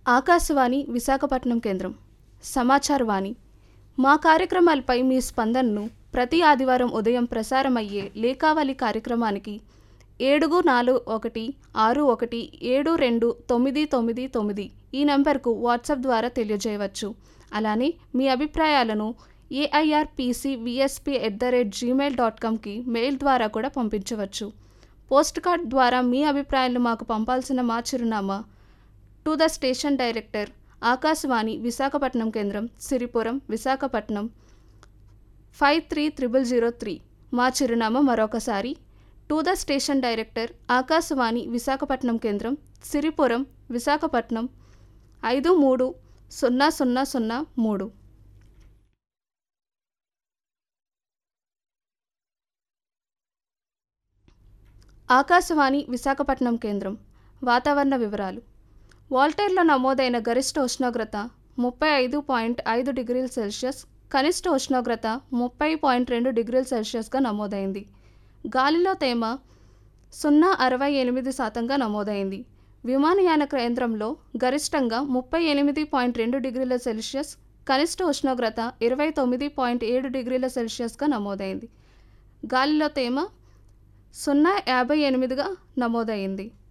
ఆకాశవాణి విశాఖపట్నం కేంద్రం సమాచార వాణి. మా కార్యక్రమాలపై మీ స్పందనను ప్రతి ఆదివారం ఉదయం ప్రసారమయ్యే లేఖావళి కార్యక్రమానికి 7416172999 ఈ నంబర్కు వాట్సాప్ ద్వారా తెలియజేయవచ్చు. అలానే మీ అభిప్రాయాలను airpcvsp@gmail.comకి మెయిల్ ద్వారా కూడా పంపించవచ్చు. పోస్ట్ కార్డ్ ద్వారా మీ అభిప్రాయాలను మాకు పంపాల్సిన మా చిరునామా to the station director, Akashvani Visakhapatnam కేంద్రం, సిరిపురం, విశాఖపట్నం 530003. మా చిరునామా మరొకసారి to the station director, Akashvani Visakhapatnam కేంద్రం, సిరిపురం, విశాఖపట్నం 530003. ఆకాశవాణి విశాఖపట్నం కేంద్రం వాతావరణ వివరాలు. వాల్టేర్లో నమోదైన గరిష్ట ఉష్ణోగ్రత 35.5 డిగ్రీల సెల్సియస్, కనిష్ట ఉష్ణోగ్రత 30.2 డిగ్రీల సెల్సియస్గా నమోదైంది. గాలిలో తేమ 0.68%గా నమోదైంది. విమానయాన కేంద్రంలో గరిష్టంగా 38.2 డిగ్రీల సెల్సియస్, కనిష్ట ఉష్ణోగ్రత 29.7 డిగ్రీల సెల్సియస్గా నమోదైంది. గాలిలో తేమ 0.58గా నమోదైంది.